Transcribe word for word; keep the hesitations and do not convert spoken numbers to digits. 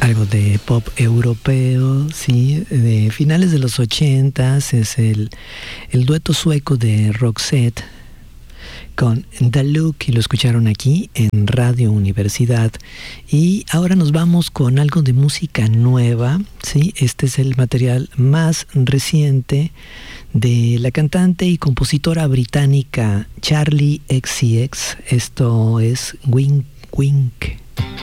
Algo de pop europeo, sí, de finales de los ochentas, es el, el dueto sueco de Roxette con The Look, y lo escucharon aquí en Radio Universidad. Y ahora nos vamos con algo de música nueva, sí, este es el material más reciente de la cantante y compositora británica Charli X C X. Esto es Wink Wink.